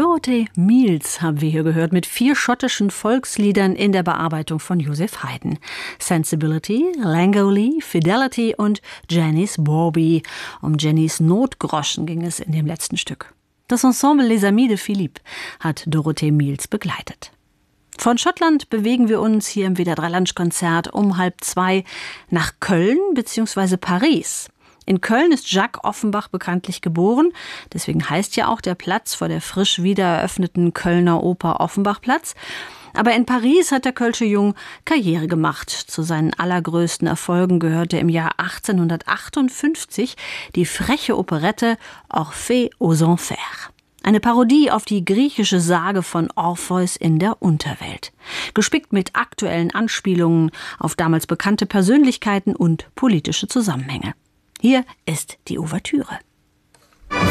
Dorothee Miels haben wir hier gehört mit 4 schottischen Volksliedern in der Bearbeitung von Joseph Haydn. Sensibility, Langolier, Fidelity und Jenny's Bawbee. Um Jennys Notgroschen ging es in dem letzten Stück. Das Ensemble Les Amis de Philippe hat Dorothee Miels begleitet. Von Schottland bewegen wir uns hier im WDR 3 Lunchkonzert um 1:30 nach Köln bzw. Paris. In Köln ist Jacques Offenbach bekanntlich geboren. Deswegen heißt ja auch der Platz vor der frisch wieder eröffneten Kölner Oper Offenbachplatz. Aber in Paris hat der Kölsche Jung Karriere gemacht. Zu seinen allergrößten Erfolgen gehörte im Jahr 1858 die freche Operette Orphée aux Enfers. Eine Parodie auf die griechische Sage von Orpheus in der Unterwelt. Gespickt mit aktuellen Anspielungen auf damals bekannte Persönlichkeiten und politische Zusammenhänge. Hier ist die Ouvertüre.